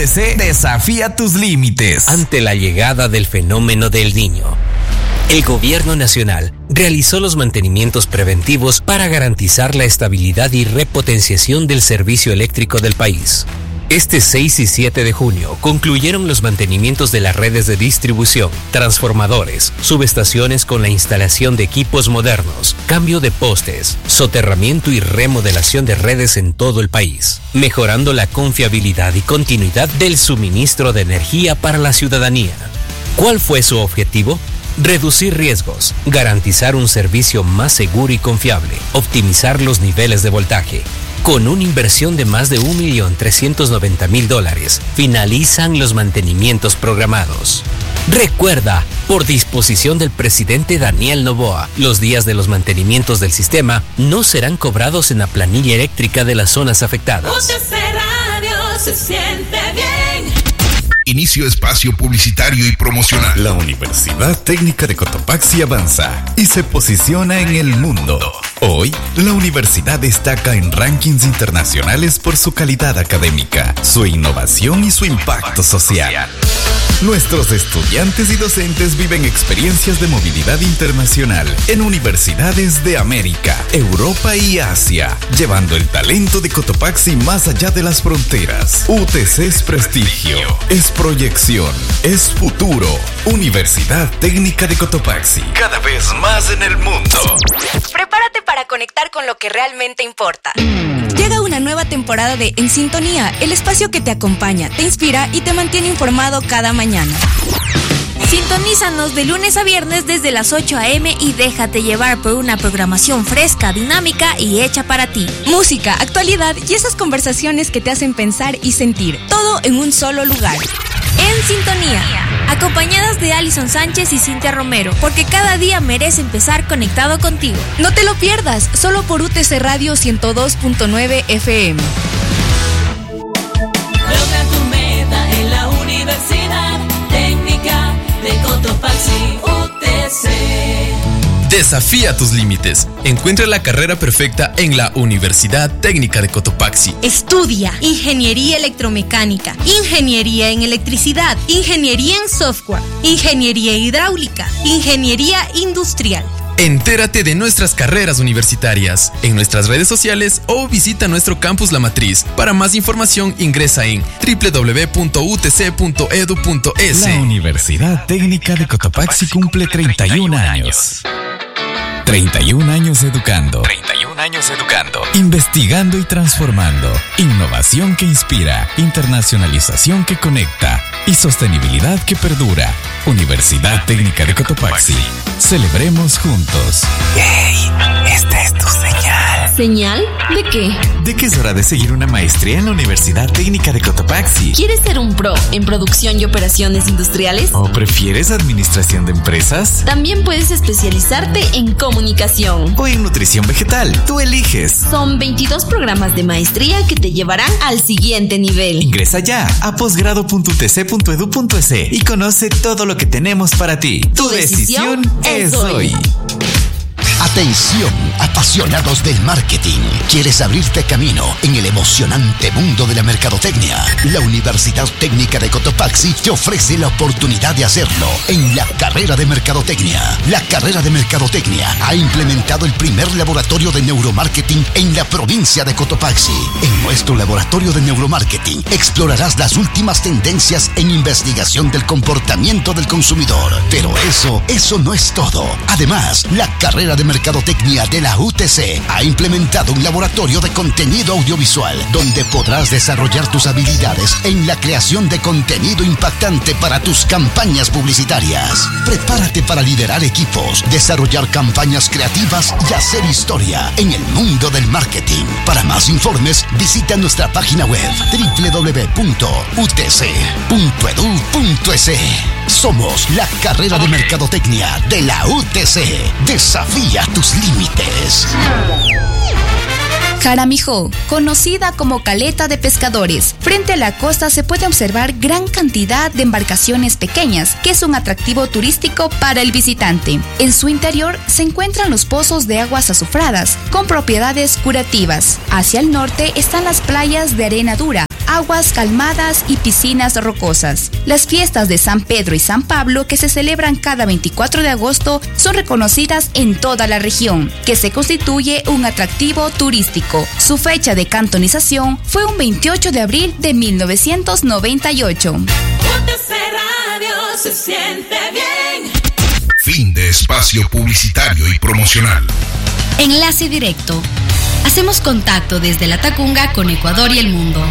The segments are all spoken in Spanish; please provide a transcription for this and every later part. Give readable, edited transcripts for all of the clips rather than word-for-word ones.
UTC desafía tus límites. Ante la llegada del fenómeno del Niño, el Gobierno Nacional realizó los mantenimientos preventivos para garantizar la estabilidad y repotenciación del servicio eléctrico del país. Este 6 y 7 de junio concluyeron los mantenimientos de las redes de distribución, transformadores, subestaciones con la instalación de equipos modernos, cambio de postes, soterramiento y remodelación de redes en todo el país, mejorando la confiabilidad y continuidad del suministro de energía para la ciudadanía. ¿Cuál fue su objetivo? Reducir riesgos, garantizar un servicio más seguro y confiable, optimizar los niveles de voltaje. Con una inversión de más de $1.390.000, finalizan los mantenimientos programados. Recuerda, por disposición del presidente Daniel Noboa, los días de los mantenimientos del sistema no serán cobrados en la planilla eléctrica de las zonas afectadas. UTC Radio se siente bien. Inicio espacio publicitario y promocional. La Universidad Técnica de Cotopaxi avanza y se posiciona en el mundo. Hoy, la universidad destaca en rankings internacionales por su calidad académica, su innovación y su impacto social. Nuestros estudiantes y docentes viven experiencias de movilidad internacional en universidades de América, Europa y Asia, llevando el talento de Cotopaxi más allá de las fronteras. UTC es prestigio, es proyección, es futuro. Universidad Técnica de Cotopaxi, cada vez más en el mundo. Prepárate para conectar con lo que realmente importa. Llega una nueva temporada de En Sintonía, el espacio que te acompaña, te inspira y te mantiene informado cada mañana. Sintonízanos de lunes a viernes desde las 8 a.m. y déjate llevar por una programación fresca, dinámica y hecha para ti. Música, actualidad y esas conversaciones que te hacen pensar y sentir, todo en un solo lugar. En Sintonía, acompañadas de Alison Sánchez y Cintia Romero, porque cada día merece empezar conectado contigo. No te lo pierdas, solo por UTC Radio 102.9 FM. Logra tu meta en la Universidad Técnica de Cotopaxi, UTC. Desafía tus límites. Encuentra la carrera perfecta en la Universidad Técnica de Cotopaxi. Estudia Ingeniería Electromecánica, Ingeniería en Electricidad, Ingeniería en Software, Ingeniería Hidráulica, Ingeniería Industrial. Entérate de nuestras carreras universitarias en nuestras redes sociales o visita nuestro campus La Matriz. Para más información ingresa en www.utc.edu.es. La Universidad Técnica de Cotopaxi cumple 31 años. 31 años educando. 31 años educando. Investigando y transformando. Innovación que inspira. Internacionalización que conecta. Y sostenibilidad que perdura. Universidad Técnica de Cotopaxi. Celebremos juntos. ¡Ey! Esta es tu señal. ¿Señal? ¿De qué? De que es hora de seguir una maestría en la Universidad Técnica de Cotopaxi. ¿Quieres ser un pro en producción y operaciones industriales? ¿O prefieres administración de empresas? También puedes especializarte en comunicación ¿O en nutrición vegetal? Tú eliges. Son 22 programas de maestría que te llevarán al siguiente nivel. Ingresa ya a posgrado.utc.edu.es y conoce todo lo que tenemos para ti. Tu decisión es hoy. Atención, apasionados del marketing. ¿Quieres abrirte camino en el emocionante mundo de la mercadotecnia? La Universidad Técnica de Cotopaxi te ofrece la oportunidad de hacerlo en la carrera de mercadotecnia. La carrera de mercadotecnia ha implementado el primer laboratorio de neuromarketing en la provincia de Cotopaxi. En nuestro laboratorio de neuromarketing explorarás las últimas tendencias en investigación del comportamiento del consumidor. Pero eso no es todo. Además, la carrera de mercadotecnia de la UTC ha implementado un laboratorio de contenido audiovisual donde podrás desarrollar tus habilidades en la creación de contenido impactante para tus campañas publicitarias. Prepárate para liderar equipos, desarrollar campañas creativas y hacer historia en el mundo del marketing. Para más informes, visita nuestra página web www.utc.edu.es. Somos la carrera de mercadotecnia de la UTC. Desafía tus límites. Jaramijó, conocida como caleta de pescadores. Frente a la costa se puede observar gran cantidad de embarcaciones pequeñas, que es un atractivo turístico para el visitante. En su interior se encuentran los pozos de aguas azufradas, con propiedades curativas. Hacia el norte están las playas de arena dura, aguas calmadas y piscinas rocosas. Las fiestas de San Pedro y San Pablo, que se celebran cada 24 de agosto, son reconocidas en toda la región, que se constituye un atractivo turístico. Su fecha de cantonización fue un 28 de abril de 1998. UTC Radio se siente bien. Fin de espacio publicitario y promocional. Enlace directo. Hacemos contacto desde la Tacunga con Ecuador y el mundo.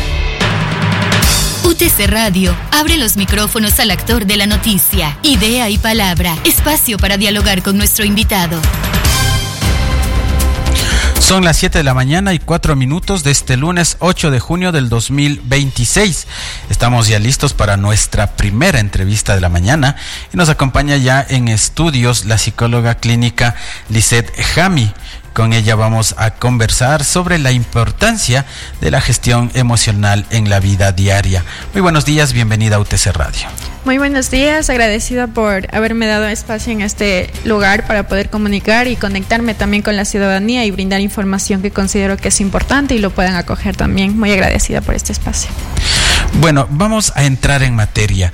UTC Radio abre los micrófonos al actor de la noticia. Idea y palabra. Espacio para dialogar con nuestro invitado. Son las 7 de la mañana y 4 minutos de este lunes 8 de junio del 2026. Estamos ya listos para nuestra primera entrevista de la mañana y nos acompaña ya en estudios la psicóloga clínica Lisette Jami. Con ella vamos a conversar sobre la importancia de la gestión emocional en la vida diaria. Muy buenos días, bienvenida a UTC Radio. Muy buenos días, agradecida por haberme dado espacio en este lugar para poder comunicar y conectarme también con la ciudadanía y brindar información que considero que es importante y lo puedan acoger también. Muy agradecida por este espacio. Bueno, vamos a entrar en materia.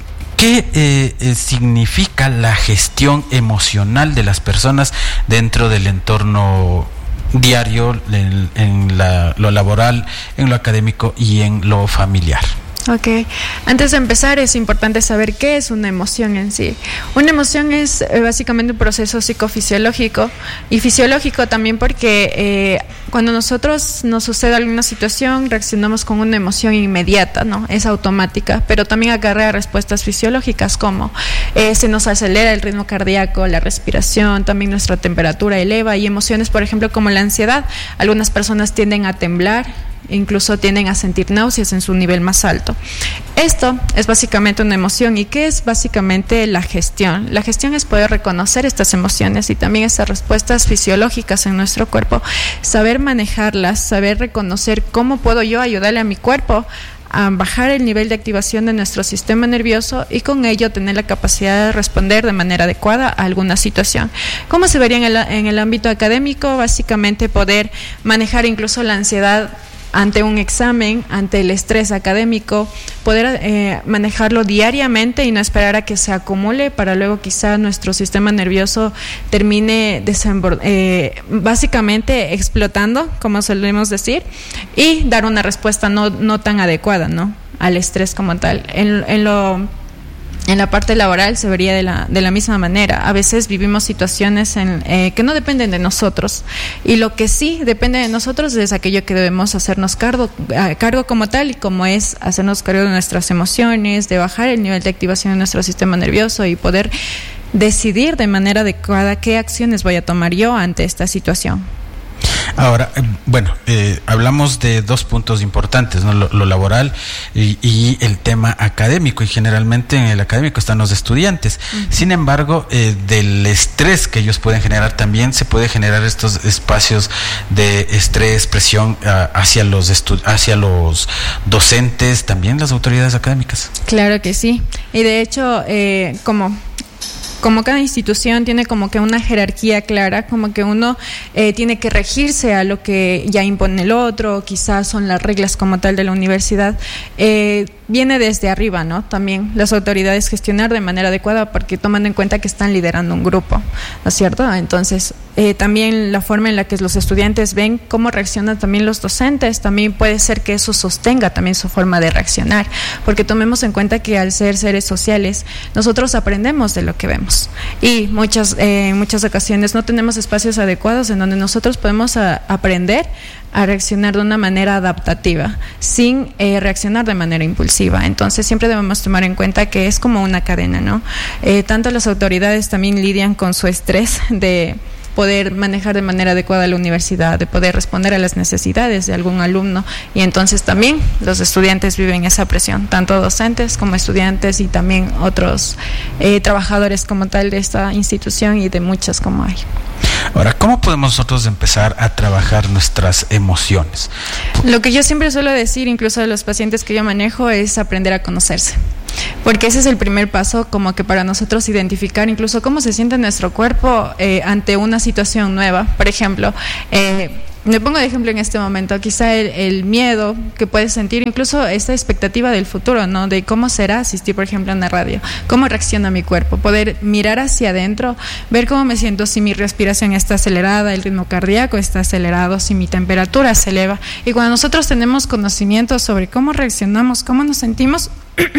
¿Qué significa la gestión emocional de las personas dentro del entorno diario, en lo laboral, en lo académico y en lo familiar? Ok, antes de empezar es importante saber qué es una emoción en sí. Una emoción es básicamente un proceso psicofisiológico y fisiológico también porque cuando nosotros nos sucede alguna situación reaccionamos con una emoción inmediata, ¿no? Es automática, pero también acarrea respuestas fisiológicas como se nos acelera el ritmo cardíaco, la respiración, también nuestra temperatura eleva y emociones, por ejemplo, como la ansiedad. Algunas personas tienden a temblar, incluso tienden a sentir náuseas en su nivel más alto. Esto es básicamente una emoción. ¿Y qué es básicamente la gestión? La gestión es poder reconocer estas emociones y también estas respuestas fisiológicas en nuestro cuerpo, saber manejarlas, saber reconocer cómo puedo yo ayudarle a mi cuerpo a bajar el nivel de activación de nuestro sistema nervioso y con ello tener la capacidad de responder de manera adecuada a alguna situación. ¿Cómo se vería en el ámbito académico? Básicamente poder manejar incluso la ansiedad ante un examen, ante el estrés académico, poder manejarlo diariamente y no esperar a que se acumule para luego quizá nuestro sistema nervioso termine básicamente explotando, como solemos decir, y dar una respuesta no tan adecuada, ¿no?, al estrés como tal. En la parte laboral se vería de la misma manera. A veces vivimos situaciones que no dependen de nosotros y lo que sí depende de nosotros es aquello que debemos hacernos cargo como tal, y como es hacernos cargo de nuestras emociones, de bajar el nivel de activación de nuestro sistema nervioso y poder decidir de manera adecuada qué acciones voy a tomar yo ante esta situación. Ahora, hablamos de dos puntos importantes, ¿no? Lo laboral y el tema académico, y generalmente en el académico están los estudiantes. Uh-huh. Sin embargo, del estrés que ellos pueden generar, también se puede generar estos espacios de estrés, presión hacia los docentes, también las autoridades académicas. Claro que sí, y de hecho, como cada institución tiene como que una jerarquía clara, como que uno tiene que regirse a lo que ya impone el otro, quizás son las reglas como tal de la universidad, viene desde arriba, ¿no? También las autoridades gestionar de manera adecuada porque toman en cuenta que están liderando un grupo, ¿no es cierto? Entonces, también la forma en la que los estudiantes ven cómo reaccionan también los docentes, también puede ser que eso sostenga también su forma de reaccionar, porque tomemos en cuenta que al ser seres sociales, nosotros aprendemos de lo que vemos y en muchas ocasiones no tenemos espacios adecuados en donde nosotros podemos aprender a reaccionar de una manera adaptativa, sin reaccionar de manera impulsiva. Entonces siempre debemos tomar en cuenta que es como una cadena, ¿no? Tanto las autoridades también lidian con su estrés de poder manejar de manera adecuada la universidad, de poder responder a las necesidades de algún alumno, y entonces también los estudiantes viven esa presión, tanto docentes como estudiantes y también otros trabajadores como tal de esta institución y de muchas como hay. Ahora, ¿cómo podemos nosotros empezar a trabajar nuestras emociones? Lo que yo siempre suelo decir, incluso a los pacientes que yo manejo, es aprender a conocerse. Porque ese es el primer paso, como que para nosotros identificar incluso cómo se siente nuestro cuerpo ante una situación nueva. Por ejemplo, me pongo de ejemplo en este momento, quizá el miedo que puedes sentir, incluso esta expectativa del futuro, ¿no? De cómo será asistir, por ejemplo, a una radio, cómo reacciona mi cuerpo, poder mirar hacia adentro, ver cómo me siento, si mi respiración está acelerada, el ritmo cardíaco está acelerado, si mi temperatura se eleva. Y cuando nosotros tenemos conocimiento sobre cómo reaccionamos, cómo nos sentimos,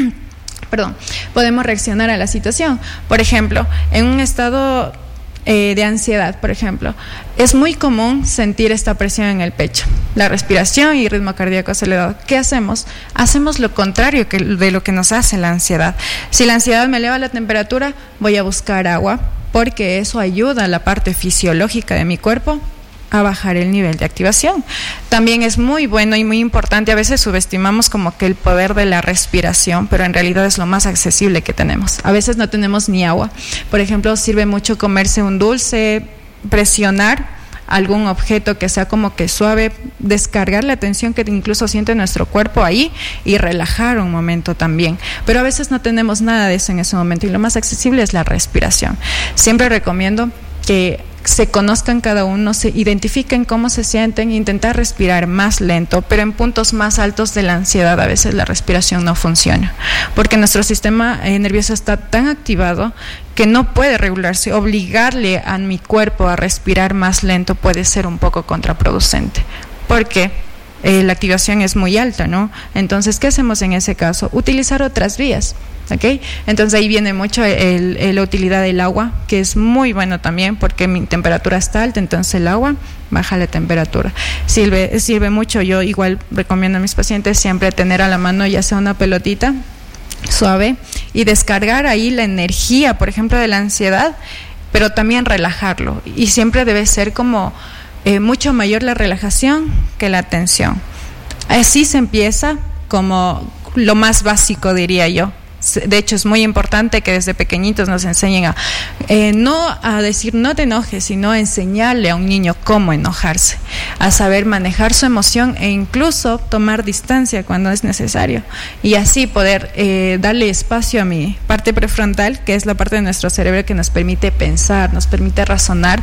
podemos reaccionar a la situación. Por ejemplo, en un estado de ansiedad, por ejemplo, es muy común sentir esta presión en el pecho, la respiración y ritmo cardíaco acelerado. ¿Qué hacemos? Hacemos lo contrario de lo que nos hace la ansiedad. Si la ansiedad me eleva la temperatura, voy a buscar agua, porque eso ayuda a la parte fisiológica de mi cuerpo a bajar el nivel de activación. También es muy bueno y muy importante, a veces subestimamos como que el poder de la respiración, pero en realidad es lo más accesible que tenemos. A veces no tenemos ni agua. Por ejemplo, sirve mucho comerse un dulce, presionar algún objeto que sea como que suave, descargar la tensión que incluso siente nuestro cuerpo ahí y relajar un momento también. Pero a veces no tenemos nada de eso en ese momento y lo más accesible es la respiración. Siempre recomiendo que se conozcan cada uno, se identifiquen cómo se sienten, intentar respirar más lento, pero en puntos más altos de la ansiedad a veces la respiración no funciona, porque nuestro sistema nervioso está tan activado que no puede regularse. Obligarle a mi cuerpo a respirar más lento puede ser un poco contraproducente, porque la activación es muy alta, ¿no? Entonces, ¿qué hacemos en ese caso? Utilizar otras vías. ¿Okay? Entonces ahí viene mucho la utilidad del agua, que es muy bueno también porque mi temperatura está alta, entonces el agua baja la temperatura. Sirve mucho. Yo igual recomiendo a mis pacientes siempre tener a la mano ya sea una pelotita suave y descargar ahí la energía, por ejemplo, de la ansiedad, pero también relajarlo. Y siempre debe ser como mucho mayor la relajación que la tensión. Así se empieza como lo más básico, diría yo. De hecho, es muy importante que desde pequeñitos nos enseñen no a decir no te enojes, sino a enseñarle a un niño cómo enojarse, a saber manejar su emoción e incluso tomar distancia cuando es necesario, y así poder darle espacio a mi parte prefrontal, que es la parte de nuestro cerebro que nos permite pensar, nos permite razonar,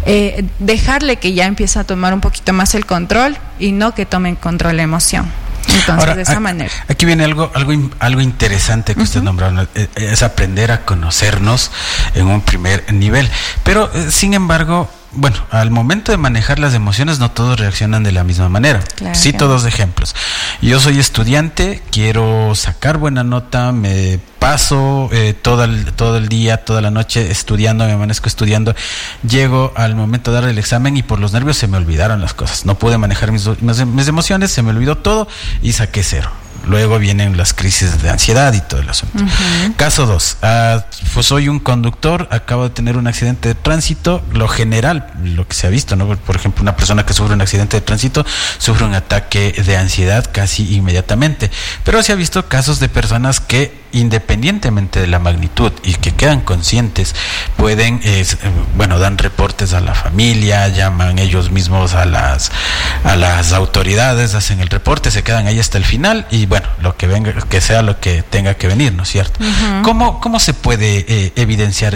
dejarle que ya empiece a tomar un poquito más el control y no que tome en control la emoción. Entonces, ahora, de esa manera. Aquí viene algo interesante que usted nombró, es aprender a conocernos en un primer nivel. Pero, sin embargo, bueno, al momento de manejar las emociones no todos reaccionan de la misma manera. Claro, cito dos ejemplos. Yo soy estudiante, quiero sacar buena nota, me paso todo el día, toda la noche estudiando, me amanezco estudiando, llego al momento de dar el examen y por los nervios se me olvidaron las cosas, no pude manejar mis emociones, se me olvidó todo y saqué 0. Luego vienen las crisis de ansiedad y todo el asunto. Caso 2, pues soy un conductor, acabo de tener un accidente de tránsito, lo general, lo que se ha visto, ¿no? Por ejemplo, una persona que sufre un accidente de tránsito sufre un ataque de ansiedad casi inmediatamente, pero se ha visto casos de personas que independientemente de la magnitud y que quedan conscientes, pueden, dan reportes a la familia, llaman ellos mismos a las autoridades, hacen el reporte, se quedan ahí hasta el final y bueno, lo que venga, que sea lo que tenga que venir, ¿no es cierto? ¿Cómo se puede evidenciar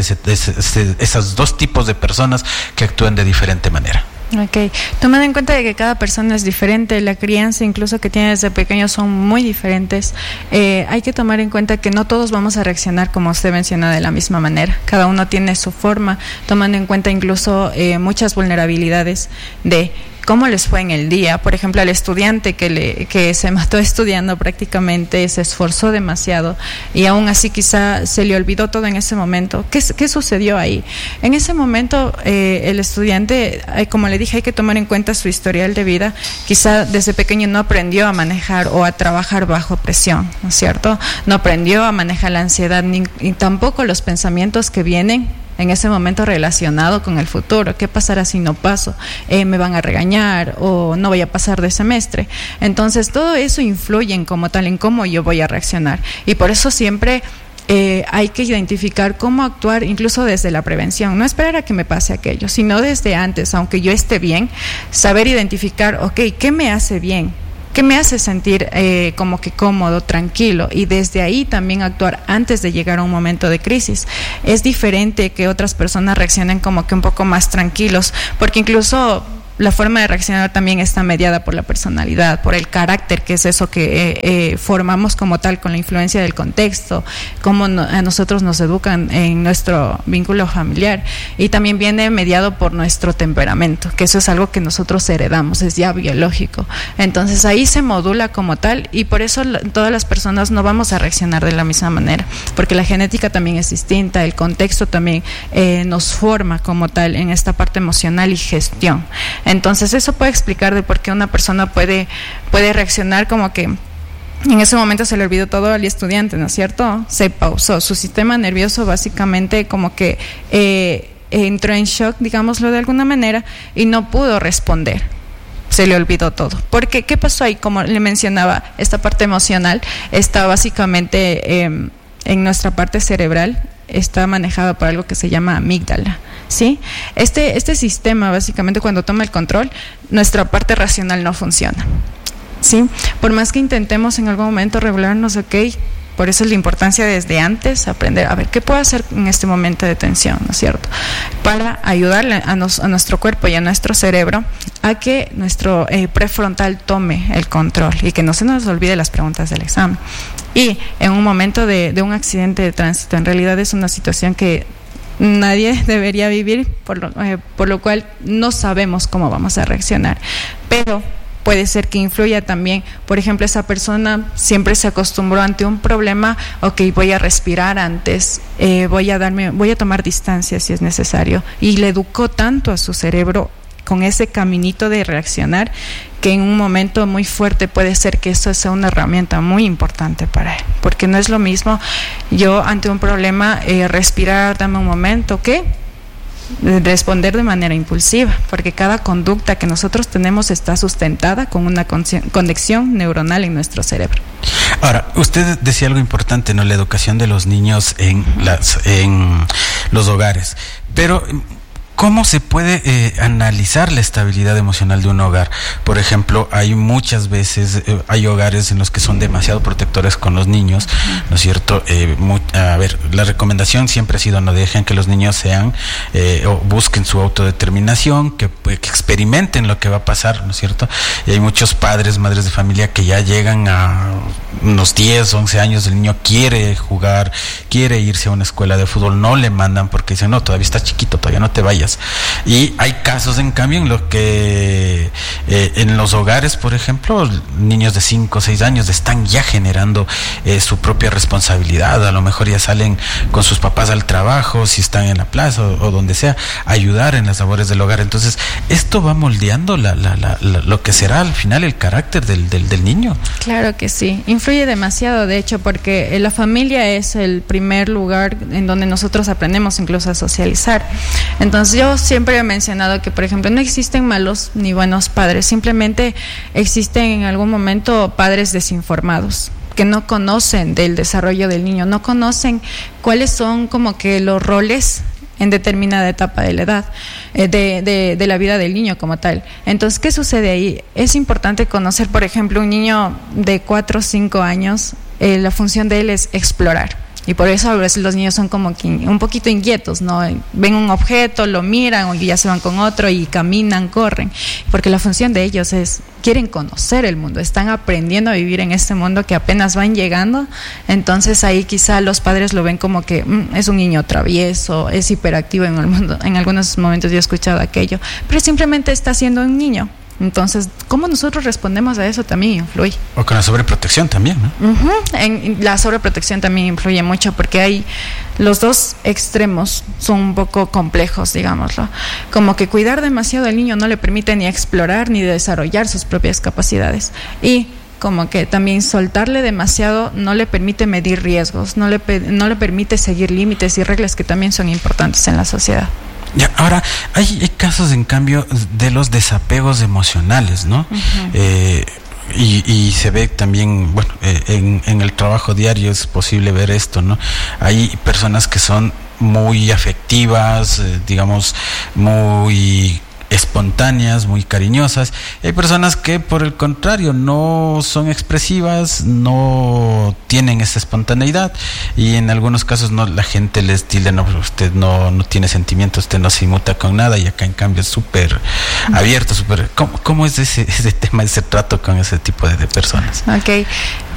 esos dos tipos de personas que actúan de diferente manera? Ok, tomando en cuenta de que cada persona es diferente, la crianza incluso que tiene desde pequeños son muy diferentes, hay que tomar en cuenta que no todos vamos a reaccionar como usted menciona de la misma manera, cada uno tiene su forma, tomando en cuenta incluso muchas vulnerabilidades de cómo les fue en el día. Por ejemplo, al estudiante que se mató estudiando prácticamente, se esforzó demasiado y aún así quizá se le olvidó todo en ese momento. ¿Qué sucedió ahí? En ese momento el estudiante, como le dije, hay que tomar en cuenta su historial de vida. Quizá desde pequeño no aprendió a manejar o a trabajar bajo presión, ¿no es cierto? No aprendió a manejar la ansiedad ni tampoco los pensamientos que vienen en ese momento relacionado con el futuro. ¿Qué pasará si no paso? ¿Me van a regañar? ¿O no voy a pasar de semestre? Entonces todo eso influye en como tal, en cómo yo voy a reaccionar. Y por eso siempre hay que identificar cómo actuar incluso desde la prevención, no esperar a que me pase aquello, sino desde antes, aunque yo esté bien, saber identificar, ok, ¿qué me hace bien? ¿Qué me hace sentir como que cómodo, tranquilo? Y desde ahí también actuar antes de llegar a un momento de crisis. Es diferente que otras personas reaccionen como que un poco más tranquilos, porque incluso la forma de reaccionar también está mediada por la personalidad, por el carácter, que es eso que formamos como tal con la influencia del contexto, cómo a nosotros nos educan en nuestro vínculo familiar, y también viene mediado por nuestro temperamento, que eso es algo que nosotros heredamos, es ya biológico. Entonces ahí se modula como tal, y por eso todas las personas no vamos a reaccionar de la misma manera, porque la genética también es distinta, el contexto también nos forma como tal en esta parte emocional y gestión. Entonces eso puede explicar de por qué una persona puede reaccionar como que en ese momento se le olvidó todo al estudiante, ¿no es cierto? Se pausó, su sistema nervioso básicamente como que entró en shock, digámoslo de alguna manera, y no pudo responder. Se le olvidó todo. Porque, ¿qué pasó ahí? Como le mencionaba, esta parte emocional está básicamente en nuestra parte cerebral, está manejada por algo que se llama amígdala, ¿sí? Este sistema, básicamente, cuando toma el control, nuestra parte racional no funciona, ¿sí? Por más que intentemos en algún momento regularnos, ok, por eso es la importancia desde antes aprender, a ver, ¿qué puedo hacer en este momento de tensión, ¿no es cierto? Para ayudarle a nuestro cuerpo y a nuestro cerebro a que nuestro prefrontal tome el control y que no se nos olvide las preguntas del examen. Y en un momento de un accidente de tránsito, en realidad es una situación que nadie debería vivir, por lo cual no sabemos cómo vamos a reaccionar, pero puede ser que influya también, por ejemplo, esa persona siempre se acostumbró ante un problema, ok, voy a respirar antes, voy a tomar distancia si es necesario, y le educó tanto a su cerebro con ese caminito de reaccionar, que en un momento muy fuerte puede ser que eso sea una herramienta muy importante para él, porque no es lo mismo yo ante un problema respirar, dame un momento, ¿qué? Responder de manera impulsiva, porque cada conducta que nosotros tenemos está sustentada con una conexión neuronal en nuestro cerebro. Ahora, usted decía algo importante, ¿no? La educación de los niños en los hogares, pero ¿cómo se puede analizar la estabilidad emocional de un hogar? Por ejemplo, hay muchas veces, hay hogares en los que son demasiado protectores con los niños, ¿no es cierto? A ver, la recomendación siempre ha sido no dejen que los niños sean o busquen su autodeterminación, que experimenten lo que va a pasar, ¿no es cierto? Y hay muchos padres, madres de familia que ya llegan a unos 10, 11 años, el niño quiere jugar, quiere irse a una escuela de fútbol, no le mandan porque dicen, no, todavía está chiquito, todavía no te vayas. Y hay casos, en cambio, en los que en los hogares, por ejemplo, niños de 5 o 6 años están ya generando su propia responsabilidad, a lo mejor ya salen con sus papás al trabajo, si están en la plaza o donde sea, ayudar en las labores del hogar. Entonces, esto va moldeando lo que será al final el carácter del niño. Claro que sí, influye demasiado, de hecho, porque la familia es el primer lugar en donde nosotros aprendemos incluso a socializar. Entonces, yo siempre he mencionado que, por ejemplo, no existen malos ni buenos padres, simplemente existen en algún momento padres desinformados, que no conocen del desarrollo del niño, no conocen cuáles son como que los roles en determinada etapa de la edad, de la vida del niño como tal. Entonces, ¿qué sucede ahí? Es importante conocer, por ejemplo, un niño de 4 o 5 años, la función de él es explorar. Y por eso a veces los niños son como que un poquito inquietos, ¿no? Ven un objeto, lo miran o ya se van con otro y caminan, corren. Porque la función de ellos es, quieren conocer el mundo, están aprendiendo a vivir en este mundo que apenas van llegando. Entonces ahí quizá los padres lo ven como que es un niño travieso, es hiperactivo en el mundo. En algunos momentos yo he escuchado aquello, pero simplemente está siendo un niño. Entonces, ¿cómo nosotros respondemos a eso también influye? O con la sobreprotección también, ¿no? La sobreprotección también influye mucho porque hay los dos extremos son un poco complejos, digámoslo. Como que cuidar demasiado al niño no le permite ni explorar ni desarrollar sus propias capacidades. Y como que también soltarle demasiado no le permite medir riesgos, no le permite seguir límites y reglas que también son importantes en la sociedad. Ya, ahora, hay casos, en cambio, de los desapegos emocionales, ¿no? y se ve también, bueno, en el trabajo diario es posible ver esto, ¿no? Hay personas que son muy afectivas, digamos, muy espontáneas, muy cariñosas. Hay personas que por el contrario no son expresivas, no tienen esa espontaneidad, y en algunos casos no, la gente les tilda, no, usted no tiene sentimientos, usted no se inmuta con nada, y acá en cambio es súper abierto, súper... ¿Cómo es ese tema, ese trato con ese tipo de personas? Okay.